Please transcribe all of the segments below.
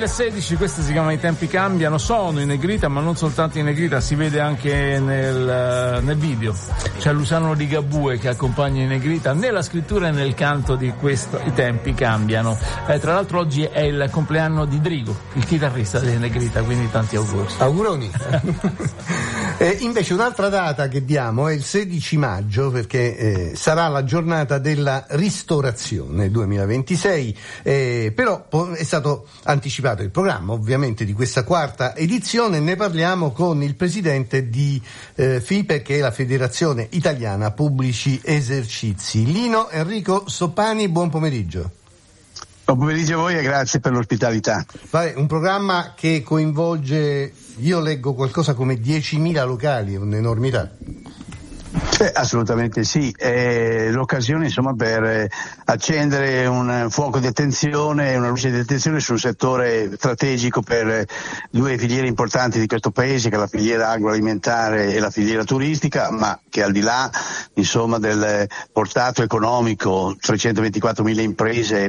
2016, questo si chiama I tempi cambiano, sono in negrita, ma non soltanto in negrita, si vede anche nel video. C'è Luciano Ligabue che accompagna in negrita nella scrittura e nel canto di questo I tempi cambiano. Tra l'altro oggi è il compleanno di Drigo, il chitarrista di negrita, quindi tanti auguri. Auguroni. Invece un'altra data che diamo è il 16 maggio, perché sarà la giornata della ristorazione 2026, però è stato anticipato il programma ovviamente di questa quarta edizione. Ne parliamo con il presidente di FIPE, che è la Federazione Italiana Pubblici Esercizi, Lino Enrico Soppani. Buon pomeriggio. Buon pomeriggio a voi e grazie per l'ospitalità. Un programma che coinvolge, io leggo qualcosa come 10.000 locali, è un'enormità. Assolutamente sì, è l'occasione insomma per accendere un fuoco di attenzione, una luce di attenzione su un settore strategico per due filiere importanti di questo paese, che è la filiera agroalimentare e la filiera turistica, ma che al di là insomma del portato economico, 324.000 imprese,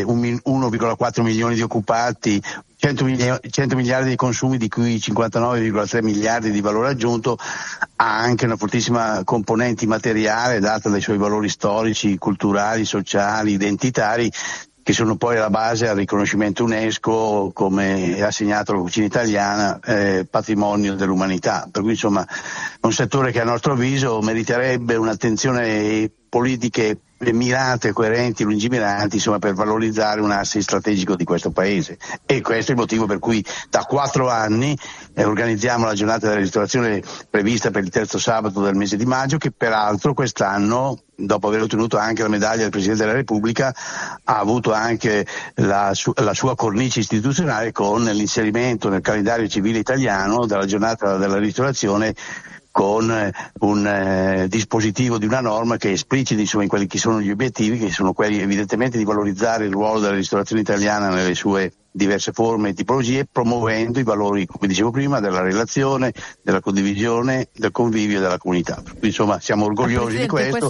1,4 milioni di occupati, 100 miliardi di consumi, di cui 59,3 miliardi di valore aggiunto, ha anche una fortissima componente immateriale data dai suoi valori storici, culturali, sociali, identitari, che sono poi alla base al riconoscimento UNESCO come è assegnato alla cucina italiana, patrimonio dell'umanità. Per cui insomma è un settore che a nostro avviso meriterebbe un'attenzione politiche mirate, coerenti, lungimiranti, insomma, per valorizzare un asset strategico di questo paese. E questo è il motivo per cui da 4 anni organizziamo la giornata della ristorazione prevista per il terzo sabato del mese di maggio, che peraltro quest'anno, dopo aver ottenuto anche la medaglia del Presidente della Repubblica, ha avuto anche la sua cornice istituzionale con l'inserimento nel calendario civile italiano della giornata della ristorazione, con un dispositivo di una norma che esplicita insomma in quelli che sono gli obiettivi, che sono quelli evidentemente di valorizzare il ruolo della ristorazione italiana nelle sue diverse forme e tipologie, promuovendo i valori, come dicevo prima, della relazione, della condivisione, del convivio e della comunità. Quindi insomma siamo orgogliosi di questo.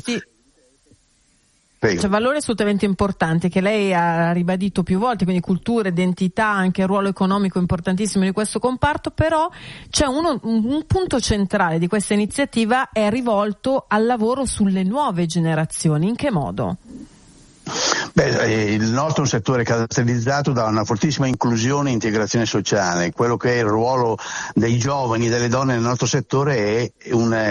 C'è valori assolutamente importanti che lei ha ribadito più volte, quindi cultura, identità, anche il ruolo economico importantissimo di questo comparto, però c'è un punto centrale di questa iniziativa è rivolto al lavoro sulle nuove generazioni. In che modo? Il nostro è un settore caratterizzato da una fortissima inclusione e integrazione sociale. Quello che è il ruolo dei giovani e delle donne nel nostro settore è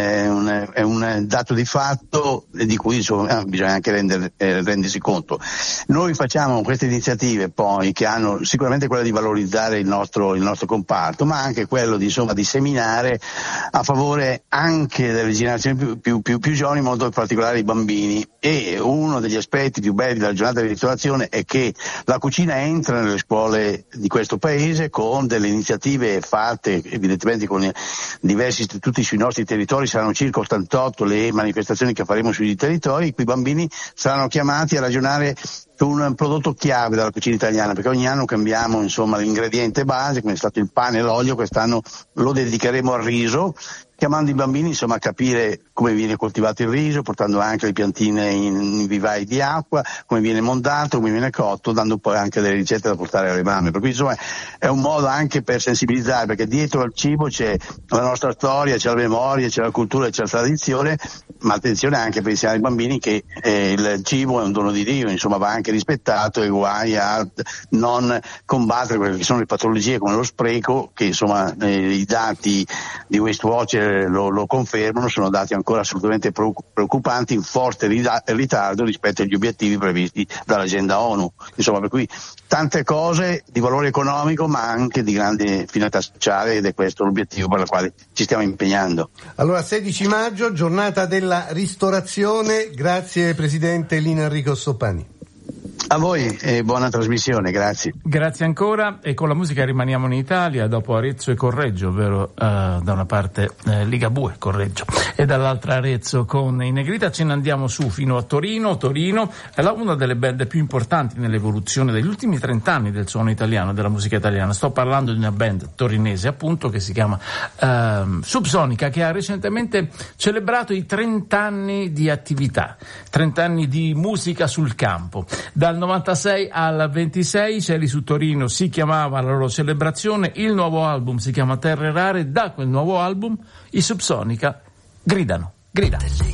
un dato di fatto di cui insomma, bisogna anche rendersi conto. Noi facciamo queste iniziative poi che hanno sicuramente quella di valorizzare il nostro comparto, ma anche quello di seminare a favore anche delle generazioni più giovani, in modo particolare i bambini. E uno degli aspetti più belli della giornata di ristorazione è che la cucina entra nelle scuole di questo paese con delle iniziative fatte evidentemente con diversi istituti sui nostri territori. Saranno circa 88 le manifestazioni che faremo sui territori, in cui i bambini saranno chiamati a ragionare su un prodotto chiave della cucina italiana, perché ogni anno cambiamo insomma l'ingrediente base, come è stato il pane e l'olio. Quest'anno lo dedicheremo al riso, chiamando i bambini insomma a capire come viene coltivato il riso, portando anche le piantine in vivai di acqua, come viene mondato, come viene cotto, dando poi anche delle ricette da portare alle mamme. Per cui insomma è un modo anche per sensibilizzare, perché dietro al cibo c'è la nostra storia, c'è la memoria, c'è la cultura, c'è la tradizione, ma attenzione anche per insegnare ai bambini che il cibo è un dono di Dio, insomma va anche rispettato, e guai a non combattere quelle che sono le patologie come lo spreco, che insomma i dati di Waste Watch lo confermano, sono dati ancora assolutamente preoccupanti, in forte ritardo rispetto agli obiettivi previsti dall'agenda ONU. Insomma, per cui tante cose di valore economico ma anche di grande finalità sociale, ed è questo l'obiettivo per il quale ci stiamo impegnando. Allora, 16 maggio, giornata della ristorazione. Grazie Presidente Lino Enrico Soppani. A voi e buona trasmissione, grazie. Grazie ancora, e con la musica rimaniamo in Italia, dopo Arezzo e Correggio, ovvero da una parte Ligabue, Correggio, e dall'altra Arezzo con i Negrita. Ce ne andiamo su fino a Torino. Torino è una delle band più importanti nell'evoluzione degli ultimi 30 anni del suono italiano, della musica italiana. Sto parlando di una band torinese appunto che si chiama Subsonica, che ha recentemente celebrato i 30 anni di attività, 30 anni di musica sul campo. Dal dal 96 al 26, Cieli su Torino si chiamava la loro celebrazione, il nuovo album si chiama Terre Rare, da quel nuovo album i Subsonica gridano.